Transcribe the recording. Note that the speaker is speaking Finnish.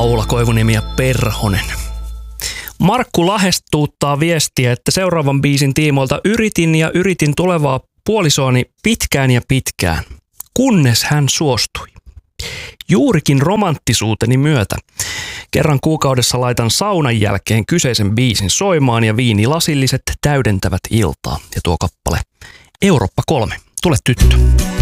Paula Koivuniemi ja Perhonen. Markku Lahestuuttaa viestiä, että seuraavan biisin tiimoilta yritin tulevaa puolisoani pitkään ja pitkään, kunnes hän suostui. Juurikin romanttisuuteni myötä. Kerran kuukaudessa laitan saunan jälkeen kyseisen biisin soimaan ja viinilasilliset täydentävät iltaa. Ja tuo kappale Eurooppa 3. Tule tyttö.